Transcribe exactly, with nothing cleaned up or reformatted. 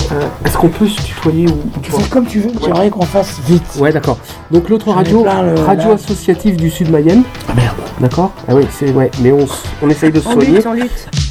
Euh, est-ce qu'on peut se tutoyer ou Tu fais comme tu veux, j'aimerais qu'on fasse vite. Ouais, d'accord. Donc l'autre J'en ai radio, plein, le- radio là. associative du Sud Mayenne. Ah merde. D'accord. Ah oui, c'est ouais, mais on, s- on essaye de se On soigner. lutte, on lutte.